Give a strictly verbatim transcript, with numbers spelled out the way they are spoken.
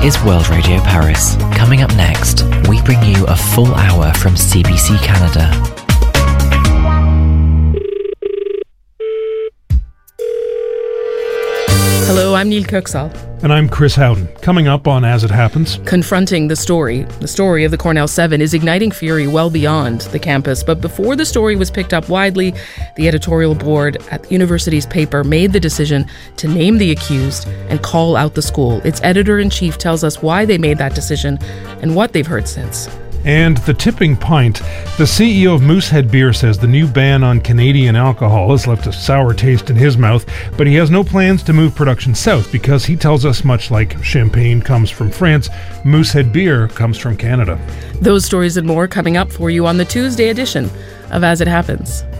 is World Radio Paris. Coming up next, we bring you a full hour from C B C Canada. Hello, I'm Neil Kirksall. And I'm Chris Howden. Coming up on As It Happens. Confronting the story. The story of the Cornell Seven is igniting fury well beyond the campus. But before the story was picked up widely, the editorial board at the university's paper made the decision to name the accused and call out the school. Its editor-in-chief tells us why they made that decision and what they've heard since. And the tipping pint. The C E O of Moosehead Beer says the new ban on Canadian alcohol has left a sour taste in his mouth, but he has no plans to move production south because he tells us, much like champagne comes from France, Moosehead Beer comes from Canada. Those stories and more coming up for you on the Tuesday edition of As It Happens.